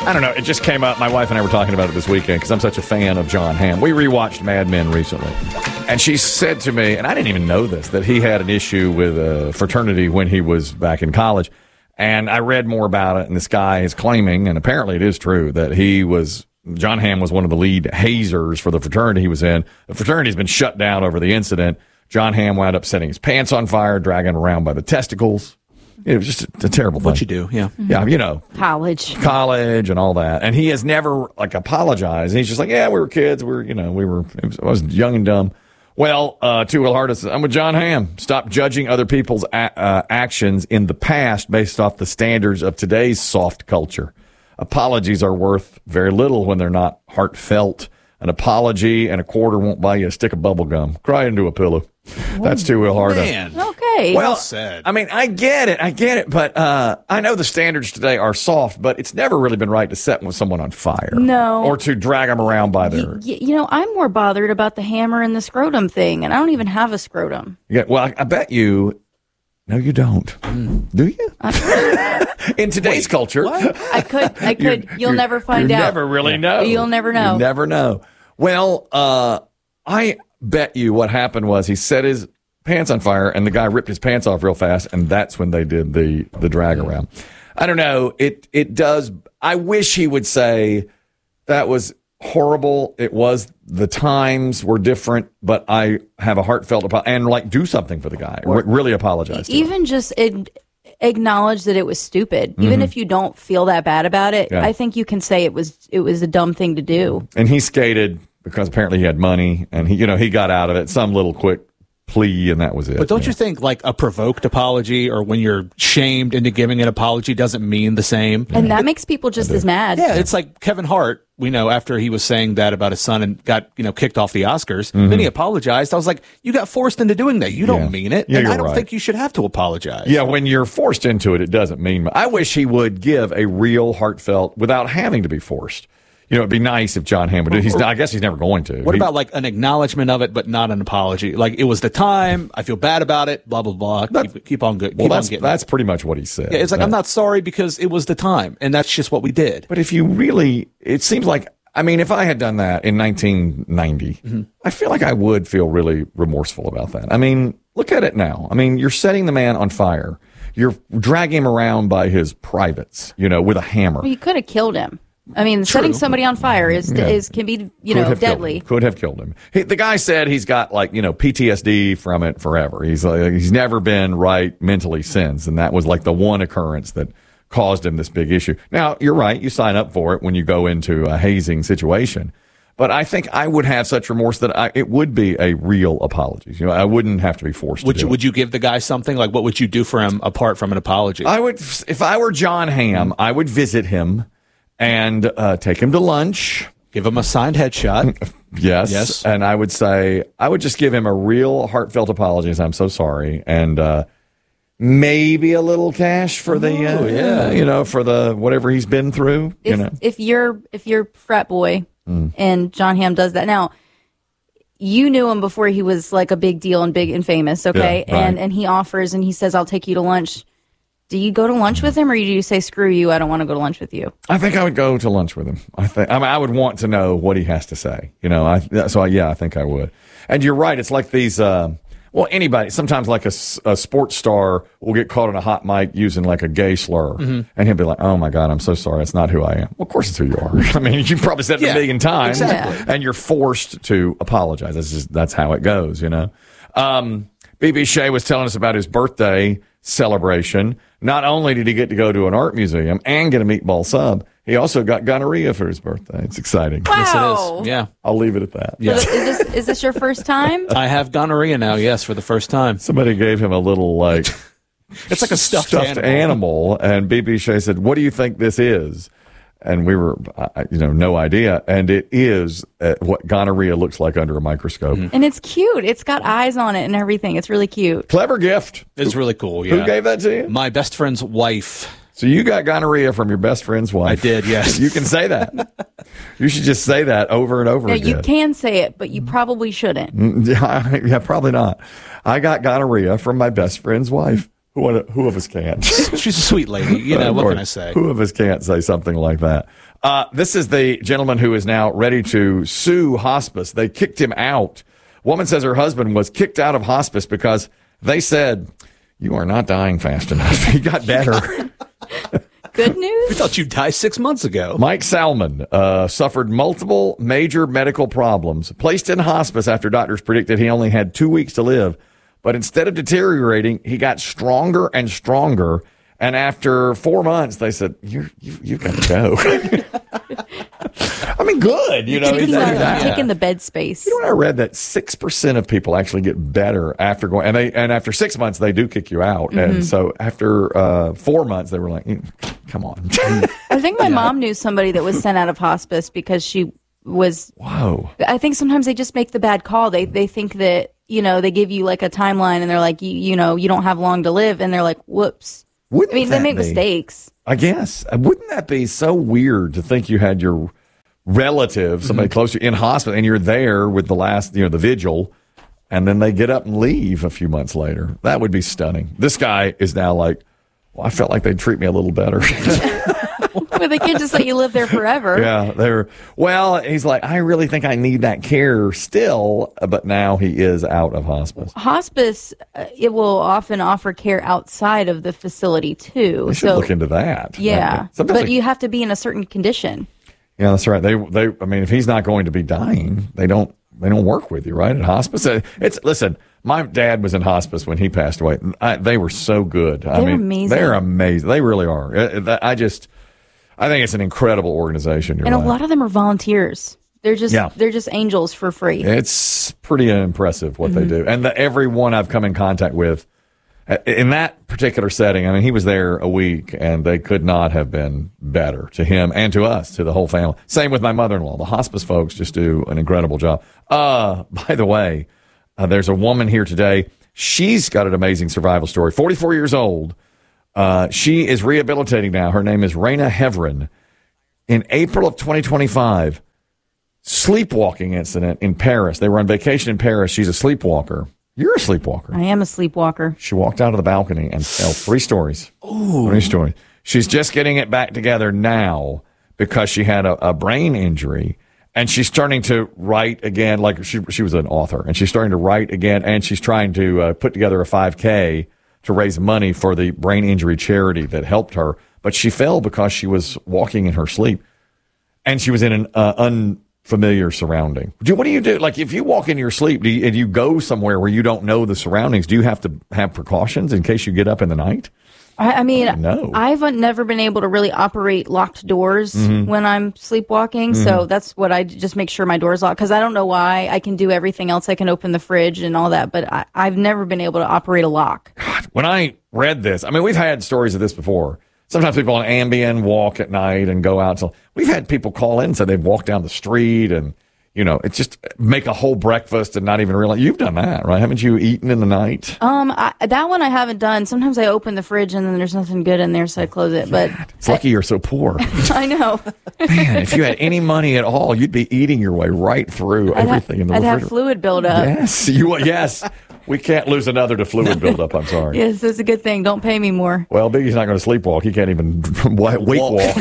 I don't know. It just came up. My wife and I were talking about it this weekend because I'm such a fan of Jon Hamm. We rewatched Mad Men recently. And she said to me, and I didn't even know this, that he had an issue with a fraternity when he was back in college. And I read more about it, and this guy is claiming, and apparently it is true, that Jon Hamm was one of the lead hazers for the fraternity he was in. The fraternity's been shut down over the incident. Jon Hamm wound up setting his pants on fire, dragging him around by the testicles. It was just a terrible thing. What you do, yeah. Yeah, you know. College and all that. And he has never, apologized. He's just like, yeah, we were kids. I was young and dumb. Well, Two Will Hardest, I'm with Jon Hamm. Stop judging other people's actions in the past based off the standards of today's soft culture. Apologies are worth very little when they're not heartfelt. An apology and a quarter won't buy you a stick of bubble gum. Cry into a pillow. That's Two Will Hardest. Man. Okay. Well said. I mean, I get it, but I know the standards today are soft, but it's never really been right to set someone on fire. No. Or to drag them around by their... I'm more bothered about the hammer and the scrotum thing, and I don't even have a scrotum. Yeah, well, I bet you... No, you don't. Do you? In today's culture... What? I could. You'll never find out. You never really know. You'll never know. You never know. Well, I bet you what happened was he set his pants on fire and the guy ripped his pants off real fast, and that's when they did the drag around. I don't know. It does. I wish he would say that was horrible. It was, the times were different, but I have a heartfelt apology and do something for the guy. Really apologize to him. Even just acknowledge that it was stupid. Even if you don't feel that bad about it, I think you can say it was a dumb thing to do. And he skated because apparently he had money, and he got out of it. Some little quick plea, and that was it. But don't you think a provoked apology, or when you're shamed into giving an apology, doesn't mean the same? And that makes people just as mad. Yeah, it's like Kevin Hart. We know after he was saying that about his son and got kicked off the Oscars, then he apologized. I was like, you got forced into doing that. You don't mean it, and I don't think you should have to apologize. Yeah, when you're forced into it, it doesn't mean. I wish he would give a real heartfelt without having to be forced. It'd be nice if Jon Hamm would do it. I guess he's never going to. What about an acknowledgement of it, but not an apology? It was the time. I feel bad about it. Blah blah blah. Keep on good. Well, that's pretty much what he said. Yeah, it's I'm not sorry because it was the time, and that's just what we did. But if you really, it seems like, if I had done that in 1990, I feel like I would feel really remorseful about that. Look at it now. You're setting the man on fire. You're dragging him around by his privates, with a hammer. Well, you could have killed him. Setting somebody on fire can be, deadly. Could have killed him. The guy said he's got PTSD from it forever. He's never been right mentally since, and that was the one occurrence that caused him this big issue. Now, you're right. You sign up for it when you go into a hazing situation. But I think I would have such remorse that it would be a real apology. I wouldn't have to be forced to do it. Would you give the guy something? What would you do for him apart from an apology? I would, if I were Jon Hamm, I would visit him and take him to lunch. Give him a signed headshot. Yes. And I would just give him a real heartfelt apology. I'm so sorry. And maybe a little cash for for the whatever he's been through. If you're frat boy and Jon Hamm does that. Now, you knew him before he was a big deal and big and famous, okay? Yeah, right. And he offers and he says, I'll take you to lunch. Do you go to lunch with him, or do you say, screw you, I don't want to go to lunch with you? I think I would go to lunch with him. I would want to know what he has to say. I think I would. And you're right. It's like these, anybody, sometimes a sports star will get caught on a hot mic using a gay slur. And he'll be like, oh my God, I'm so sorry. It's not who I am. Well, of course it's who you are. You've probably said it a million times. Exactly. And you're forced to apologize. That's how it goes, B.B. Shea was telling us about his birthday celebration. Not only did he get to go to an art museum and get a meatball sub, he also got gonorrhea for his birthday. It's exciting. Wow. Yes, it is. Yeah. I'll leave it at that. Yeah. So is this your first time? I have gonorrhea now, yes, for the first time. Somebody gave him a little, it's like a stuffed animal. And B.B. Shea said, what do you think this is? And we were, no idea. And it is what gonorrhea looks like under a microscope. And it's cute. It's got eyes on it and everything. It's really cute. Clever gift. It's really cool, yeah. Who gave that to you? My best friend's wife. So you got gonorrhea from your best friend's wife. I did, yes. You can say that. You should just say that over and over again. You can say it, but you probably shouldn't. Yeah, probably not. I got gonorrhea from my best friend's wife. Who of us can't? She's a sweet lady. What can I say? Who of us can't say something like that? This is the gentleman who is now ready to sue hospice. They kicked him out. Woman says her husband was kicked out of hospice because they said, "You are not dying fast enough." He got better. Good news? We thought you'd die 6 months ago. Mike Salmon suffered multiple major medical problems, placed in hospice after doctors predicted he only had 2 weeks to live. But instead of deteriorating, he got stronger and stronger. And after 4 months, they said, you've got to go. I mean, good. You know, taking the bed space. You know, I read that 6% of people actually get better after going, and after 6 months, they do kick you out. Mm-hmm. And so after 4 months, they were like, come on. I think my mom knew somebody that was sent out of hospice because she was. Whoa. I think sometimes they just make the bad call. They think that, you know, they give you like a timeline and they're like, you know, you don't have long to live. And they're like, whoops. They make mistakes. I guess. Wouldn't that be so weird to think you had your relative, somebody close to you, in hospital, and you're there with the last, you know, the vigil, and then they get up and leave a few months later? That would be stunning. This guy is now like, well, I felt like they'd treat me a little better. But they can't just let you live there forever. Yeah, well, he's like, I really think I need that care still, but now he is out of hospice. Hospice, it will often offer care outside of the facility too. We should look into that. Yeah, but you have to be in a certain condition. Yeah, that's right. They. I mean, if he's not going to be dying, they don't work with you, right? At hospice, listen. My dad was in hospice when he passed away. They were so good. They're amazing. They're amazing. They really are. I think it's an incredible organization. And a lot of them are volunteers. They're just angels for free. It's pretty impressive what they do. And everyone I've come in contact with in that particular setting, I mean, he was there a week and they could not have been better to him and to us, to the whole family. Same with my mother-in-law. The hospice folks just do an incredible job. By the way, there's a woman here today. She's got an amazing survival story. 44 years old. She is rehabilitating now. Her name is Raina Heverin. In April of 2025, sleepwalking incident in Paris. They were on vacation in Paris. She's a sleepwalker. You're a sleepwalker. I am a sleepwalker. She walked out of the balcony and fell 3 stories. Ooh. 3 stories. She's just getting it back together now because she had a brain injury. And she's starting to write again, like she was an author. And she's starting to write again. And she's trying to put together a 5K to raise money for the brain injury charity that helped her. But she fell because she was walking in her sleep. And she was in an unfamiliar surrounding. What do you do? Like, if you walk in your sleep and you go somewhere where you don't know the surroundings, do you have to have precautions in case you get up in the night? I mean, no. I've never been able to really operate locked doors when I'm sleepwalking. So that's what I just make sure my door's locked, because I don't know why. I can do everything else. I can open the fridge and all that, but I've never been able to operate a lock. God, when I read this, I mean, we've had stories of this before. Sometimes people on Ambien walk at night and go out. We've had people call in and say they've walked down the street and, you know, it's just make a whole breakfast and not even realize. You've done that, right? Haven't you eaten in the night? That one I haven't done. Sometimes I open the fridge and then there's nothing good in there, so I close it. But it's lucky you're so poor. I know. Man, if you had any money at all, you'd be eating your way right through everything in the refrigerator. I'd have fluid buildup. Yes, yes. We can't lose another to fluid buildup. I'm sorry. Yes, that's a good thing. Don't pay me more. Well, Biggie's not going to sleepwalk. He can't even wake walk.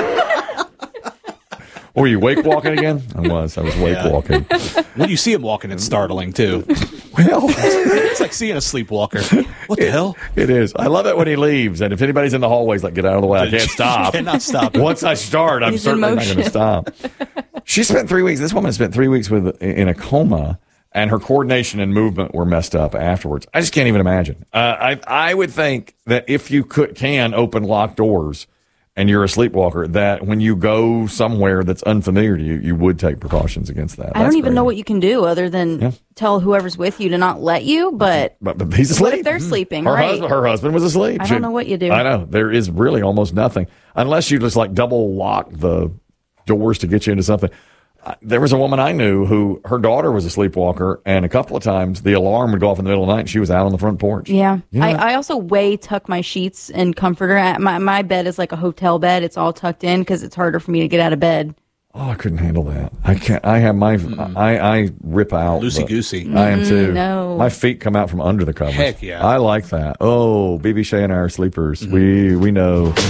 Were you wake walking again? I was wake walking. When you see him walking, it's startling too. Well, it's like seeing a sleepwalker. What the hell? It is. I love it when he leaves, and if anybody's in the hallways, like, get out of the way. I can't stop. Cannot stop. Once I start, I'm certainly not going to stop. She spent 3 weeks. This woman spent 3 weeks in a coma, and her coordination and movement were messed up afterwards. I just can't even imagine. I would think that if you can open locked doors, and you're a sleepwalker, that when you go somewhere that's unfamiliar to you, you would take precautions against that. I don't even know what you can do other than tell whoever's with you to not let you, but he's asleep. What if they're sleeping, her husband was asleep. I don't know what you do. I know. There is really almost nothing. Unless you just like double lock the doors to get you into something. There was a woman I knew who her daughter was a sleepwalker, and a couple of times the alarm would go off in the middle of the night and she was out on the front porch. Yeah. I also tuck my sheets and comforter. My bed is like a hotel bed. It's all tucked in because it's harder for me to get out of bed. Oh, I couldn't handle that. I can't. I have my. I rip out. Loosey goosey. I am too. No. My feet come out from under the covers. Heck yeah. I like that. Oh, BB Shea and I are sleepers. We know.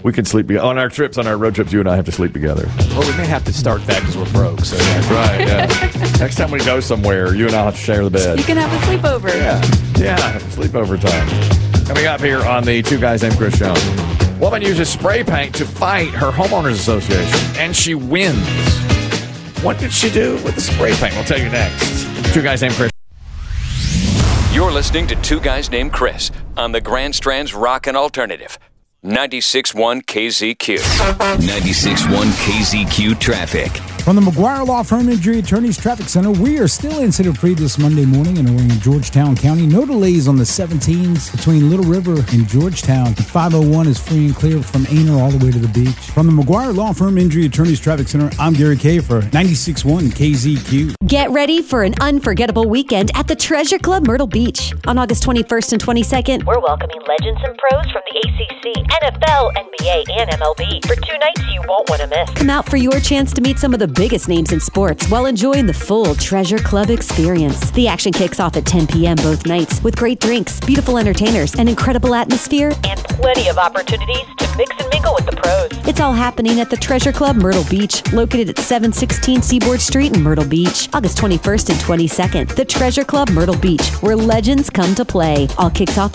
We can sleep on our trips, on our road trips. You and I have to sleep together. Well, we may have to start that because we're broke. So right, yeah. Next time we go somewhere, you and I'll have to share the bed. You can have a sleepover. Yeah, sleepover time. Coming up here on the Two Guys Named Chris show. Woman uses spray paint to fight her homeowners association, and she wins. What did she do with the spray paint? We'll tell you next. Two Guys Named Chris. You're listening to Two Guys Named Chris on the Grand Strand's Rockin' Alternative. 96.1 KZQ. 96.1 KZQ traffic. From the McGuire Law Firm Injury Attorneys Traffic Center, we are still incident-free this Monday morning and we're in Georgetown County. No delays on the 17s between Little River and Georgetown. 501 is free and clear from Aner all the way to the beach. From the McGuire Law Firm Injury Attorneys Traffic Center, I'm Gary Kay for 96.1 KZQ. Get ready for an unforgettable weekend at the Treasure Club Myrtle Beach. On August 21st and 22nd, we're welcoming legends and pros from the ACC, NFL, NBA, and MLB for 2 nights you won't want to miss. Come out for your chance to meet some of the biggest names in sports while enjoying the full Treasure Club experience. The action kicks off at 10 p.m. both nights with great drinks, beautiful entertainers, an incredible atmosphere, and plenty of opportunities to mix and mingle with the pros. It's all happening at the Treasure Club Myrtle Beach, located at 716 Seaboard Street in Myrtle Beach, August 21st and 22nd. The Treasure Club Myrtle Beach, where legends come to play. All kicks off